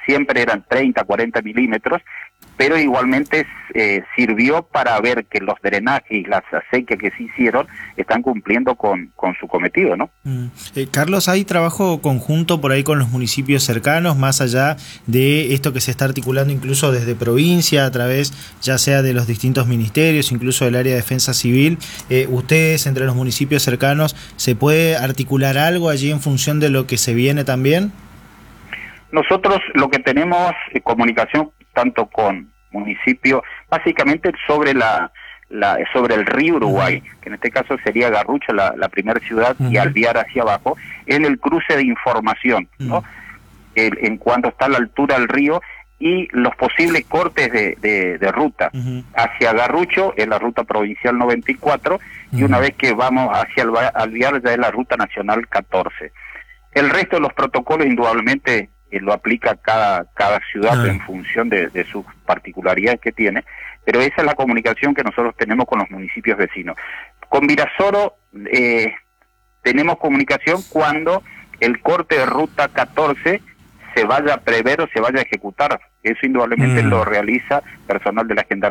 siempre eran 30, 40 milímetros, pero igualmente sirvió para ver que los drenajes y las acequias que se hicieron están cumpliendo con su cometido, ¿no? Carlos, ¿hay trabajo conjunto por ahí con los municipios cercanos, más allá de esto que se está articulando incluso desde provincia, a través ya sea de los distintos ministerios, incluso del área de defensa civil? ¿Ustedes, entre los municipios cercanos, se puede articular algo allí en función de lo que se viene también? Nosotros lo que tenemos comunicación tanto con municipios, básicamente sobre sobre el río Uruguay, que en este caso sería Garrucho, la primera ciudad, y Alvear hacia abajo, en el cruce de información, ¿no? En cuanto está a la altura del río y los posibles cortes de ruta. Hacia Garrucho es la ruta provincial 94 y una vez que vamos hacia Alvear ya es la ruta nacional 14. El resto de los protocolos indudablemente lo aplica cada ciudad en función de sus particularidades que tiene, pero esa es la comunicación que nosotros tenemos con los municipios vecinos. Con Virasoro tenemos comunicación cuando el corte de ruta 14 se vaya a prever o se vaya a ejecutar. Eso indudablemente lo realiza personal de la Gendarmería.